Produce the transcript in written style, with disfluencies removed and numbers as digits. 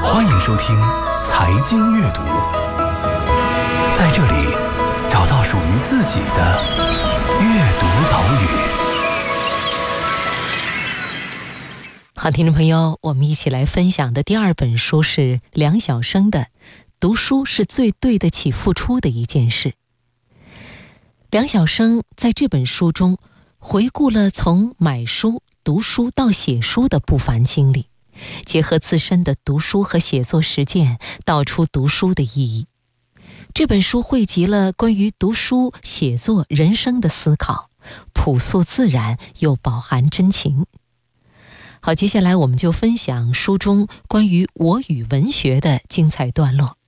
欢迎收听财经阅读，在这里找到属于自己的阅读岛屿。 好，听众朋友，我们一起来分享的第二本书是梁晓声的《读书是最对得起付出的一件事》。梁晓声在这本书中回顾了从买书、读书到写书的不凡经历，结合自身的读书和写作实践，道出读书的意义。这本书汇集了关于读书、写作、人生的思考，朴素自然又饱含真情。好，接下来我们就分享书中关于我与文学的精彩段落。